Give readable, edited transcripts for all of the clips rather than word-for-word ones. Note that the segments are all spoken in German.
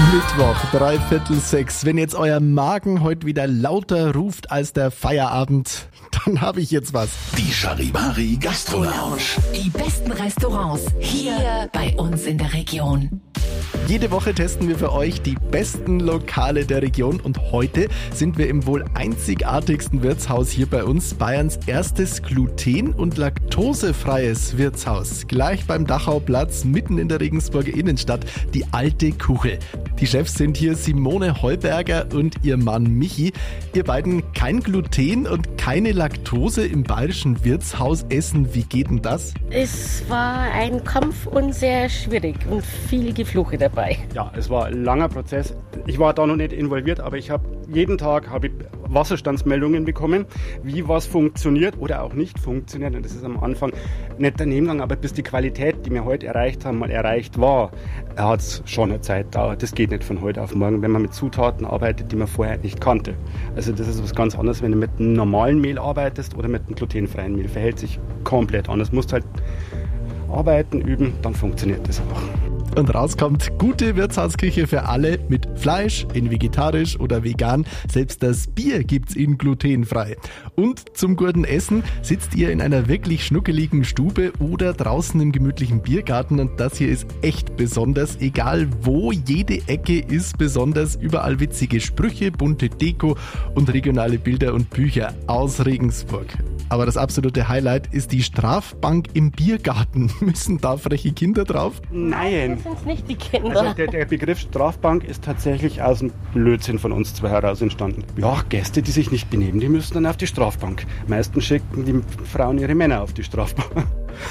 Mittwoch, 5:45. Wenn jetzt euer Magen heute wieder lauter ruft als der Feierabend, dann habe ich jetzt was. Die Charivari Gastro Lounge. Die besten Restaurants hier bei uns in der Region. Jede Woche testen wir für euch die besten Lokale der Region und heute sind wir im wohl einzigartigsten Wirtshaus hier bei uns, Bayerns erstes gluten- und laktosefreies Wirtshaus. Gleich beim Dachauplatz, mitten in der Regensburger Innenstadt, die Alte Kuchel. Die Chefs sind hier Simone Heuberger und ihr Mann Michi. Ihr beiden kein Gluten und keine Laktose im bayerischen Wirtshaus essen. Wie geht denn das? Es war ein Kampf und sehr schwierig und viel Gefluche dabei. Ja, es war ein langer Prozess. Ich war da noch nicht involviert, aber jeden Tag habe ich Wasserstandsmeldungen bekommen, wie was funktioniert oder auch nicht funktioniert. Und das ist am Anfang nicht daneben gegangen, aber bis die Qualität, die wir heute erreicht haben, mal erreicht war, hat es schon eine Zeit gedauert. Das geht nicht von heute auf morgen, wenn man mit Zutaten arbeitet, die man vorher nicht kannte. Also das ist was ganz anderes, wenn du mit einem normalen Mehl arbeitest oder mit einem glutenfreien Mehl. Verhält sich komplett anders. Du musst halt arbeiten, üben, dann funktioniert das auch. Und rauskommt gute Wirtshausküche für alle mit Fleisch, in vegetarisch oder vegan. Selbst das Bier gibt's in glutenfrei. Und zum guten Essen sitzt ihr in einer wirklich schnuckeligen Stube oder draußen im gemütlichen Biergarten. Und das hier ist echt besonders. Egal wo, jede Ecke ist besonders. Überall witzige Sprüche, bunte Deko und regionale Bilder und Bücher aus Regensburg. Aber das absolute Highlight ist die Strafbank im Biergarten. Müssen da freche Kinder drauf? Nein. Das sind nicht die Kinder. Also der Begriff Strafbank ist tatsächlich aus dem Blödsinn von uns zwei heraus entstanden. Ja, Gäste, die sich nicht benehmen, die müssen dann auf die Strafbank. Meistens schicken die Frauen ihre Männer auf die Strafbank.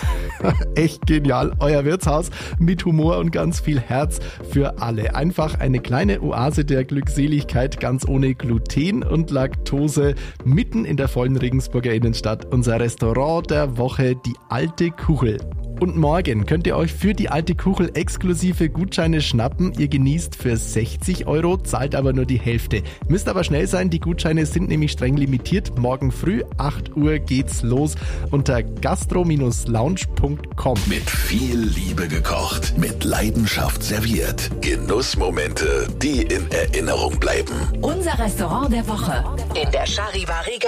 Echt genial, euer Wirtshaus mit Humor und ganz viel Herz für alle. Einfach eine kleine Oase der Glückseligkeit, ganz ohne Gluten und Laktose, mitten in der vollen Regensburger Innenstadt. Unser Restaurant der Woche, die Alte Kuchel. Und morgen könnt ihr euch für die Alte Kuchel exklusive Gutscheine schnappen. Ihr genießt für 60 €, zahlt aber nur die Hälfte. Müsst aber schnell sein, die Gutscheine sind nämlich streng limitiert. Morgen früh 8 Uhr geht's los unter gastro-lounge.com. Mit viel Liebe gekocht, mit Leidenschaft serviert. Genussmomente, die in Erinnerung bleiben. Unser Restaurant der Woche in der Charivari